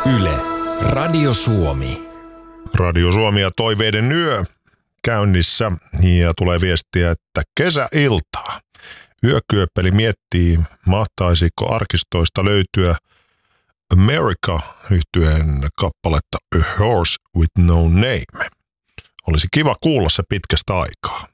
Yle, Radio Suomi. Radio Suomi ja Toiveiden yö käynnissä ja tulee viestiä, että kesäiltaa. Yökyöppeli miettii, mahtaisiko arkistoista löytyä America-yhtyeen kappaletta A Horse with No Name. Olisi kiva kuulla se pitkästä aikaa.